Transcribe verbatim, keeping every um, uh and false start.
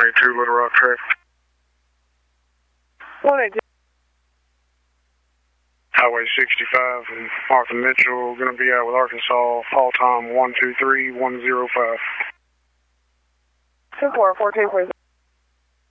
eighty-two Little Rock Track. one eighty-two. Highway sixty-five and Martha Mitchell going to be out with Arkansas. Fall time one two three one zero five. two four fourteen forty.